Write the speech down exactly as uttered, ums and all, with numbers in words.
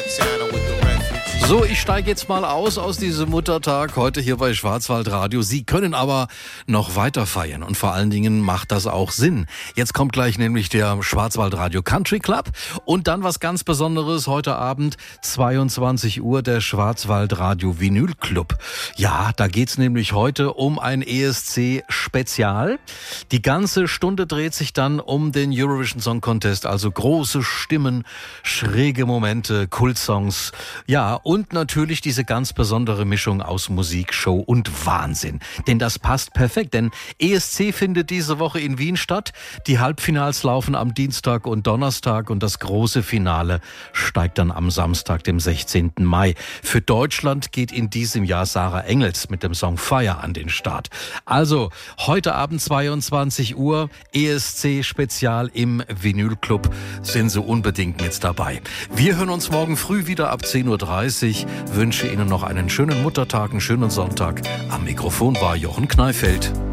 So, ich steige jetzt mal aus aus diesem Muttertag heute hier bei Schwarzwaldradio. Sie können aber noch weiter feiern und vor allen Dingen macht das auch Sinn. Jetzt kommt gleich nämlich der Schwarzwaldradio Country Club und dann was ganz Besonderes heute Abend, zweiundzwanzig Uhr, der Schwarzwaldradio Vinyl Club. Ja, da geht's nämlich heute um ein E S C-Spezial. Die ganze Stunde dreht sich dann um den Eurovision Song Contest, also große Stimmen, schräge Momente, Kultsongs, ja, und Und natürlich diese ganz besondere Mischung aus Musik, Show und Wahnsinn. Denn das passt perfekt, denn E S C findet diese Woche in Wien statt. Die Halbfinals laufen am Dienstag und Donnerstag und das große Finale steigt dann am Samstag, dem sechzehnten Mai. Für Deutschland geht in diesem Jahr Sarah Engels mit dem Song Fire an den Start. Also heute Abend zweiundzwanzig Uhr, E S C-Spezial im Vinyl Club. Sind Sie unbedingt mit dabei. Wir hören uns morgen früh wieder ab zehn Uhr dreißig. Ich wünsche Ihnen noch einen schönen Muttertag, einen schönen Sonntag. Am Mikrofon war Jochen Kneifeld.